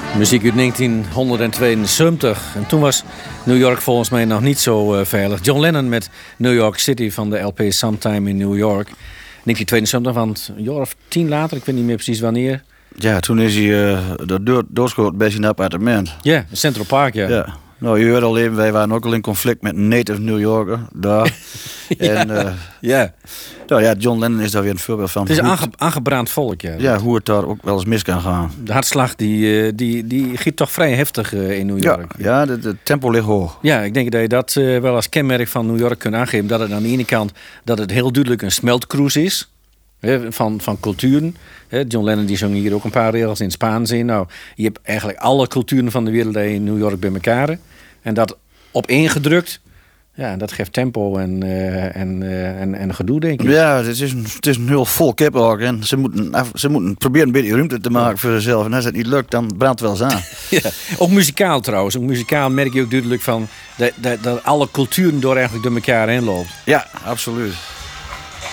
Muziek uit 1972. En toen was New York volgens mij nog niet zo veilig. John Lennon met New York City van de LP Sometime in New York. 1972, want een jaar of 10 later, ik weet niet meer precies wanneer. Ja, toen is hij doodgeschoten bij zijn appartement. Ja, Central Park, ja. Nou, je hoort al even, wij waren ook al in conflict met een native New Yorker daar. Nou ja, John Lennon is daar weer een voorbeeld van. Het is een aangebrand volk, ja. Ja, hoe het daar ook wel eens mis kan gaan. De hartslag die giet toch vrij heftig in New York. Ja, de tempo ligt hoog. Ja, ik denk dat je dat wel als kenmerk van New York kunt aangeven. Dat het aan de ene kant dat het heel duidelijk een smeltkroes is. Van culturen. John Lennon die zong hier ook een paar regels in Spaans in. Nou, je hebt eigenlijk alle culturen van de wereld in New York bij elkaar. En dat opeengedrukt. Ja, dat geeft tempo en gedoe, denk ik. Ja, het is een heel vol kip ook. En ze moeten proberen een beetje ruimte te maken voor zichzelf. En als het niet lukt, dan brandt het wel eens aan. Ja, ook muzikaal trouwens. Ook muzikaal merk je ook duidelijk van dat alle culturen door eigenlijk door elkaar heen loopt. Ja, absoluut.